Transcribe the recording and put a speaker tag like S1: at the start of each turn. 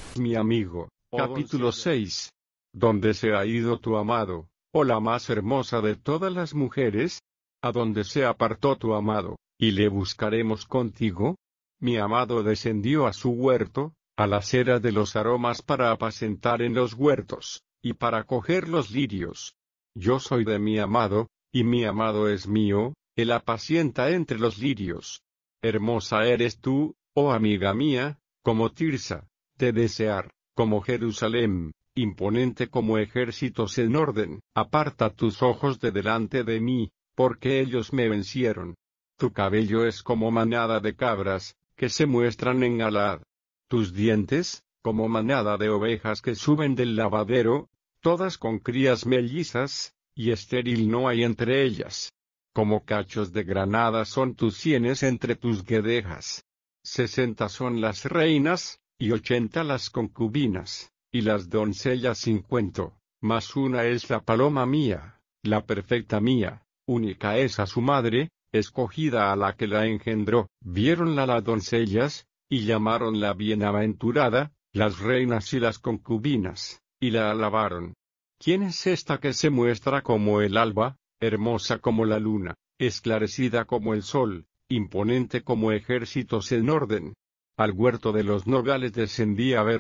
S1: Mi amigo, capítulo 6. ¿Dónde se ha ido tu amado, oh la más hermosa de todas las mujeres? ¿A dónde se apartó tu amado, y le buscaremos contigo? Mi amado descendió a su huerto, a la acera de los aromas para apacentar en los huertos, y para coger los lirios. Yo soy de mi amado, y mi amado es mío, él apacienta entre los lirios. Hermosa eres tú, oh amiga mía, como Tirsa, de desear, como Jerusalén, imponente como ejércitos en orden. Aparta tus ojos de delante de mí, porque ellos me vencieron. Tu cabello es como manada de cabras, que se muestran en Galaad. Tus dientes, como manada de ovejas que suben del lavadero, todas con crías mellizas, y estéril no hay entre ellas. Como cachos de granada son tus sienes entre tus guedejas. 60 son las reinas, y 80 las concubinas, y las doncellas 50, mas una es la paloma mía, la perfecta mía, única es a su madre, escogida a la que la engendró. Viéronla las doncellas, y llamaronla bienaventurada, las reinas y las concubinas, y la alabaron. ¿Quién es esta que se muestra como el alba, hermosa como la luna, esclarecida como el sol, imponente como ejércitos en orden? Al huerto de los nogales descendí a ver